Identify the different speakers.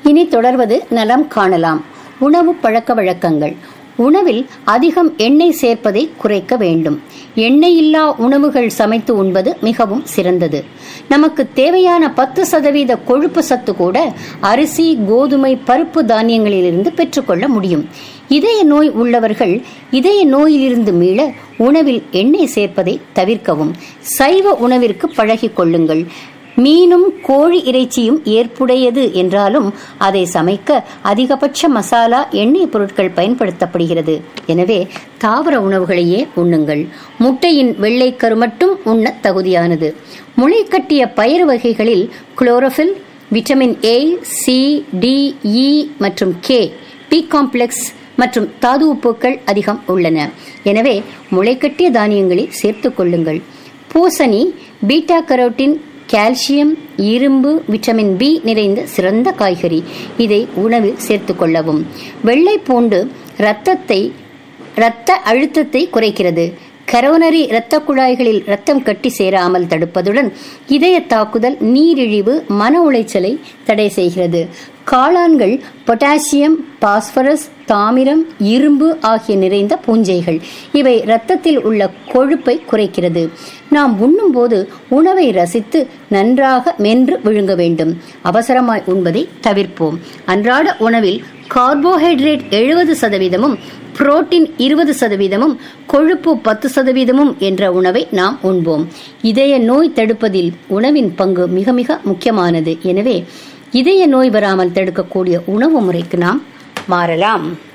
Speaker 1: இனி தொடர்வது நலம் காணலாம். உணவு பழக்க வழக்கங்கள். உணவில் அதிகம் எண்ணெய் சேர்ப்பதை குறைக்க வேண்டும். எண்ணெய் இல்லா உணவுகள் சமைத்து உண்பது மிகவும் சிறந்தது. நமக்கு தேவையான 10% கொழுப்பு சத்து கூட அரிசி, கோதுமை, பருப்பு தானியங்களிலிருந்து பெற்றுக்கொள்ள முடியும். இதய நோய் உள்ளவர்கள் இதய நோயிலிருந்து மீள உணவில் எண்ணெய் சேர்ப்பதை தவிர்க்கவும். சைவ உணவிற்கு பழகிக் கொள்ளுங்கள். மீனும் கோழி இறைச்சியும் ஏற்புடையது என்றாலும் அதை சமைக்க அதிகபட்ச மசாலா, எண்ணெய் பொருட்கள் பயன்படுத்தப்படுகிறது. எனவே தாவர உணவுகளையே உண்ணுங்கள். முட்டையின் வெள்ளைக்கரு மட்டும் உண்ண தகுதியானது. முளைக்கட்டிய பயிறு வகைகளில் chlorophyll, vitamin A, C, D, இ மற்றும் கே, பி காம்ப்ளெக்ஸ் மற்றும் தாது உப்புக்கள் அதிகம் உள்ளன. எனவே முளைக்கட்டிய தானியங்களை சேர்த்துக் கொள்ளுங்கள். பூசணி பீட்டா கரோட்டின், கால்சியம், இரும்பு, விட்டமின் பி நிறைந்த சிறந்த காய்கறி. இதை உணவில் சேர்த்துக் கொள்ளவும். வெள்ளை பூண்டு இரத்த அழுத்தத்தை குறைக்கிறது. கரோனரி இரத்த குழாய்களில் இரத்தம் கட்டி சேராமல் தடுப்பதுடன் இதய தாக்குதல், நீரிழிவு, மன உளைச்சலை தடை செய்கிறது. காளான்கள் பொட்டாசியம், பாஸ்பரஸ், தாமிரம், இரும்பு ஆகிய நிறைந்த பூஞ்சைகள். இவை இரத்தத்தில் உள்ள கொழுப்பை குறைக்கிறது. நாம் உண்ணும் போது உணவை ரசித்து நன்றாக மென்று விழுங்க வேண்டும். அவசரமாய் உண்பதை தவிர்ப்போம். அன்றாட உணவில் கார்போஹைட்ரேட் 70%, புரோட்டீன் 20%, கொழுப்பு 10% என்ற உணவை நாம் உண்போம். இதய நோய் தடுப்பதில் உணவின் பங்கு மிக மிக முக்கியமானது. எனவே இதய நோய் வராமல் தடுக்கக்கூடிய உணவு முறைக்கு நாம் மாறலாம்.